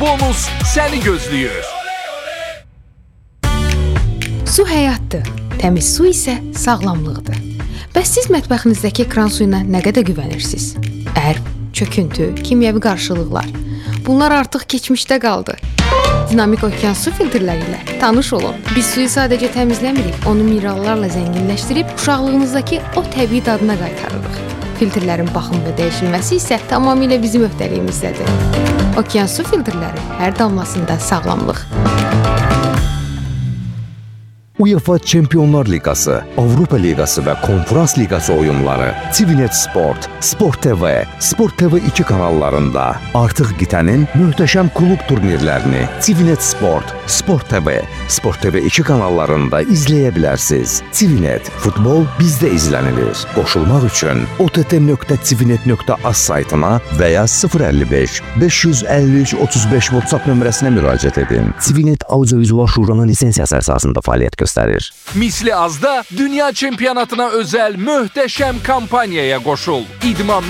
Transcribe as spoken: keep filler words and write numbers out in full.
Bonus səni gözləyir. Su həyatdır, təmiz su isə sağlamlıqdır. Bəs siz mətbəxinizdəki kran suyuna nə qədər güvənirsiniz? Ərb, çöküntü, kimyəvi qarşılıqlar. Bunlar artıq keçmişdə qaldı. Dinamik okean su filtrləri ilə tanış olun. Biz suyu sadəcə təmizləmirik, onu minerallarla zənginləşdirib uşaqlığınızdakı o təbii dadına qaytarırıq. Filtrlərin baxım və dəyişilməsi isə tamamilə bizim öhdəliyimizdədir. Okean su filtrləri hər damlasında sağlamlıq. UEFA Çempionlar Liqası, Avropa Liqası və Konferans Liqası oyunları TVNet Sport, Sport T V, Sport T V iki kanallarında artıq qitənin möhtəşəm klub turnirlərini TVNet Sport, Sport T V, Sport T V iki kanallarında izləyə bilərsiniz. TVNet, futbol bizdə izlənilir. Qoşulmaq üçün o t t nöqtə tvnet nöqtə az saytına və ya sıfır əlli beş beş yüz əlli üç otuz beş WhatsApp nömrəsinə müraciət edin. TVNet Audiovizual Şuranın lisensiyası əsasında fəaliyyət göstərir. Misli azda dünya çempionatına özəl möhtəşəm kampaniyaya qoşul. İdman